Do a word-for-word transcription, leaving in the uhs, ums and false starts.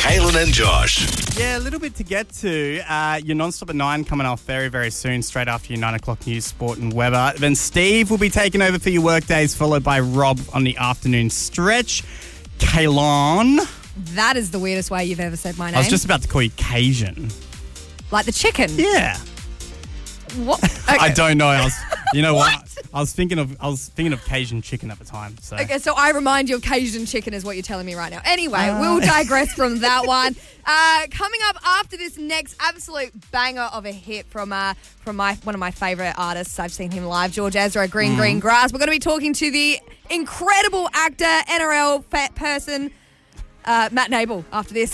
Kaylin and Josh. Yeah, a little bit to get to. Uh, your non-stop at nine coming off very, very soon, straight after your nine o'clock news, Sport and Weather. Then Steve will be taking over for your work days, followed by Rob on the afternoon stretch. Kaylon. That is the weirdest way you've ever said my name. I was just about to call you Cajun. Like the chicken? Yeah. What? Okay. I don't know. I was, you know what? What? I was thinking of I was thinking of Cajun chicken at the time. So. Okay, so I remind you of Cajun chicken is what you're telling me right now. Anyway, Uh. we'll digress from that one. Uh, coming up after this next absolute banger of a hit from uh, from my one of my favourite artists. I've seen him live, George Ezra, Green Mm. Green Grass. We're going to be talking to the incredible actor, N R L fat person, uh, Matt Nable after this.